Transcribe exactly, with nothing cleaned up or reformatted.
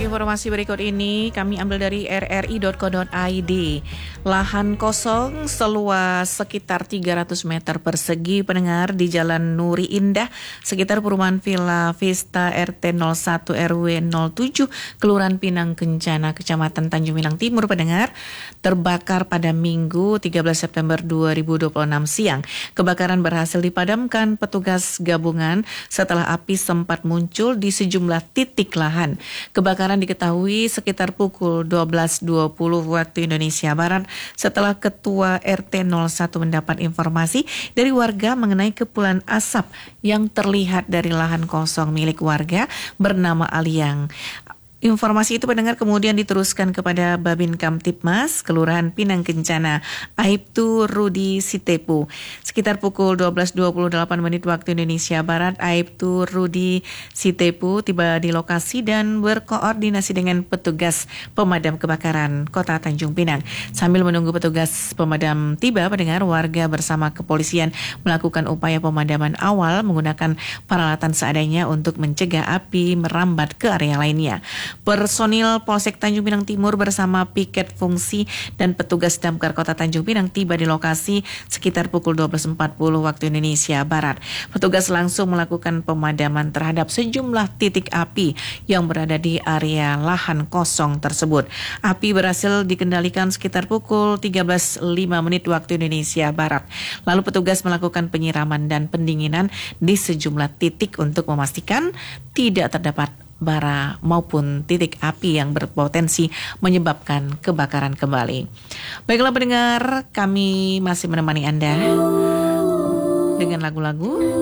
informasi berikut ini kami ambil dari r r i titik co titik i d. Lahan kosong seluas sekitar tiga ratus meter persegi pendengar di Jalan Nuri Indah sekitar perumahan Villa Vista R T nol satu R W nol tujuh Kelurahan Pinang Kencana Kecamatan Tanjung Pinang Timur pendengar terbakar pada Minggu tiga belas September dua ribu dua puluh enam siang. Kebakaran berhasil dipadamkan petugas gabungan setelah api sempat muncul di sejumlah titik lahan. Kebakaran diketahui sekitar pukul dua belas dua puluh waktu Indonesia Barat setelah Ketua R T nol satu mendapat informasi dari warga mengenai kepulan asap yang terlihat dari lahan kosong milik warga bernama Aliang. Informasi itu pendengar kemudian diteruskan kepada Babin Kamtipmas Kelurahan Pinang Kencana Aibtu Rudi Sitepu. Sekitar pukul dua belas dua puluh delapan menit waktu Indonesia Barat, Aibtu Rudi Sitepu tiba di lokasi dan berkoordinasi dengan petugas pemadam kebakaran Kota Tanjung Pinang. Sambil menunggu petugas pemadam tiba, pendengar warga bersama kepolisian melakukan upaya pemadaman awal menggunakan peralatan seadanya untuk mencegah api merambat ke area lainnya. Personil Polsek Tanjung Pinang Timur bersama piket fungsi dan petugas damkar Kota Tanjung Pinang tiba di lokasi sekitar pukul dua belas empat puluh waktu Indonesia Barat. Petugas langsung melakukan pemadaman terhadap sejumlah titik api yang berada di area lahan kosong tersebut. Api berhasil dikendalikan sekitar pukul tiga belas lima menit waktu Indonesia Barat. Lalu petugas melakukan penyiraman dan pendinginan di sejumlah titik untuk memastikan tidak terdapat bara maupun titik api yang berpotensi menyebabkan kebakaran kembali. Baiklah pendengar, kami masih menemani Anda dengan lagu-lagu